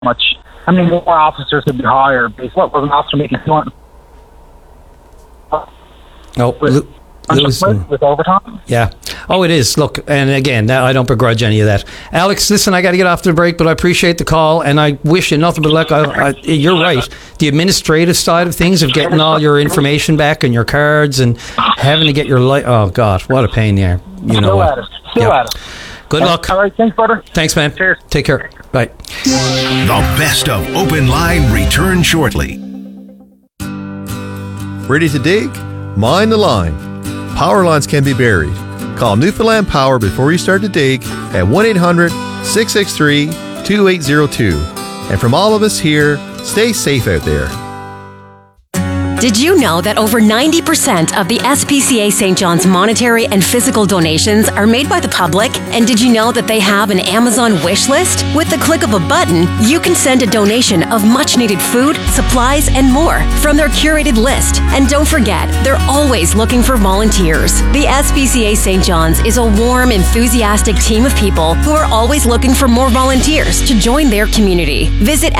how many more officers could be hired? Because what was an officer making with overtime? Yeah. Oh, it is. Look, and again, I don't begrudge any of that. Alex, listen, I got to get off the break, but I appreciate the call, and I wish you nothing but luck. You're right. The administrative side of things, of getting all your information back and your cards and having to get your oh, God, what a pain there. You know what? Still at it. Good luck. All right, thanks, brother. Thanks, man. Cheers. Take care. Bye. The best of Open Line return shortly. Ready to dig? Mind the line. Power lines can be buried. Call Newfoundland Power before you start to dig at 1-800-663-2802. And from all of us here, stay safe out there. Did you know that over 90% of the SPCA St. John's monetary and physical donations are made by the public? And did you know that they have an Amazon wish list? With the click of a button, you can send a donation of much-needed food, supplies, and more from their curated list. And don't forget, they're always looking for volunteers. The SPCA St. John's is a warm, enthusiastic team of people who are always looking for more volunteers to join their community. Visit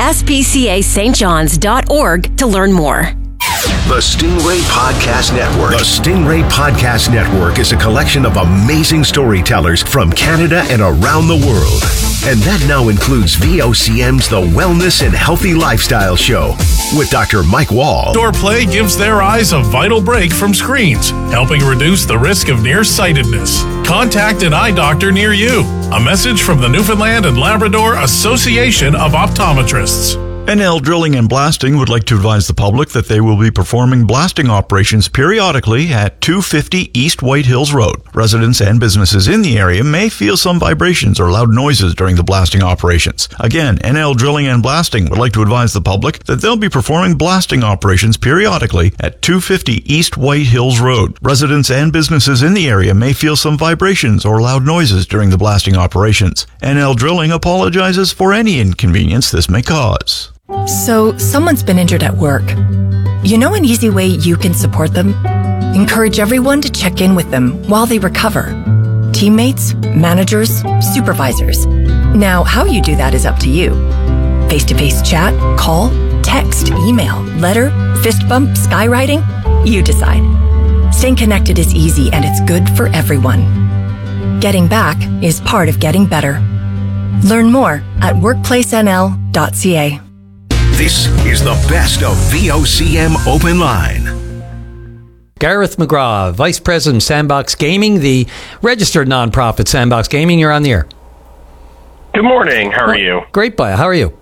spcastjohns.org to learn more. The Stingray Podcast Network. The Stingray Podcast Network is a collection of amazing storytellers from Canada and around the world. And that now includes VOCM's The Wellness and Healthy Lifestyle Show with Dr. Mike Wall. Outdoor play gives their eyes a vital break from screens, helping reduce the risk of nearsightedness. Contact an eye doctor near you. A message from the Newfoundland and Labrador Association of Optometrists. NL Drilling and Blasting would like to advise the public that they will be performing blasting operations periodically at 250 East White Hills Road. Residents and businesses in the area may feel some vibrations or loud noises during the blasting operations. Again, NL Drilling and Blasting would like to advise the public that they'll be performing blasting operations periodically at 250 East White Hills Road. Residents and businesses in the area may feel some vibrations or loud noises during the blasting operations. NL Drilling apologizes for any inconvenience this may cause. So, someone's been injured at work. You know an easy way you can support them? Encourage everyone to check in with them while they recover. Teammates, managers, supervisors. Now, how you do that is up to you. Face-to-face chat, call, text, email, letter, fist bump, skywriting? You decide. Staying connected is easy and it's good for everyone. Getting back is part of getting better. Learn more at workplacenl.ca. This is the best of VOCM Open Line. Gareth McGraw, Vice President, Sandbox Gaming, the registered nonprofit Sandbox Gaming. You're on the air. Good morning. How are you? Great, Baya. How are you?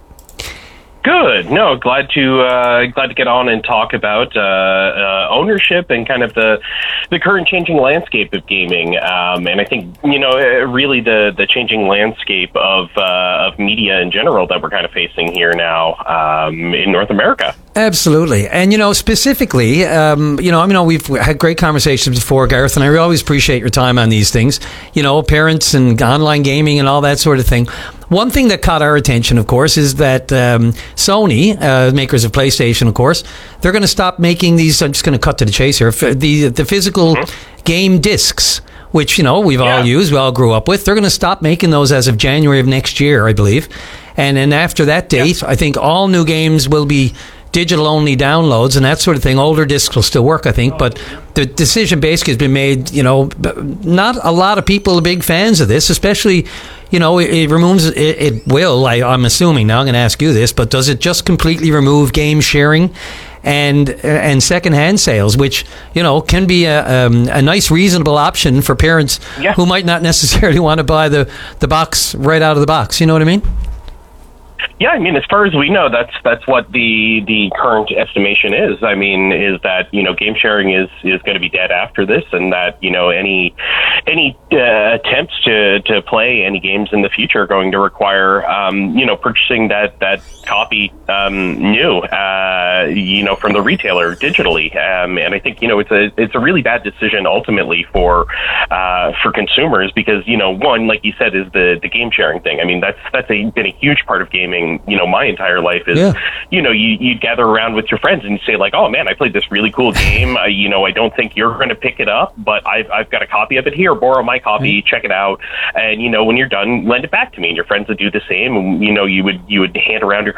Good. No, glad to get on and talk about ownership and kind of the current changing landscape of gaming. And I think really the changing landscape of media in general that we're kind of facing here now in North America. Absolutely. And, specifically, we've had great conversations before, Gareth, and I always appreciate your time on these things, parents and online gaming and all that sort of thing. One thing that caught our attention, of course, is that Sony, makers of PlayStation, of course, they're going to stop making these. I'm just going to cut to the chase here. The physical game discs, which we've all used, we all grew up with. They're going to stop making those as of January of next year, I believe. And then after that date, I think all new games will be digital-only downloads and that sort of thing. Older discs will still work, I think, but the decision basically has been made. Not a lot of people are big fans of this, especially. It removes. It will. I'm assuming now. I'm going to ask you this, but does it just completely remove game sharing and secondhand sales, which can be a nice, reasonable option for parents who might not necessarily want to buy the box right out of the box. You know what I mean? Yeah, I mean, as far as we know, that's what the current estimation is. I mean, is that game sharing is going to be dead after this, and that any attempts to play any games in the future are going to require purchasing that copy new from the retailer digitally. And I think it's a really bad decision ultimately for consumers because one, like you said, is the game sharing thing. I mean, that's been a huge part of gaming. My entire life is, you gather around with your friends and you say like, oh man, I played this really cool game. I don't think you're going to pick it up, but I've got a copy of it here. borrow my copy, check it out, and when you're done, lend it back to me. And your friends would do the same. And you would hand around your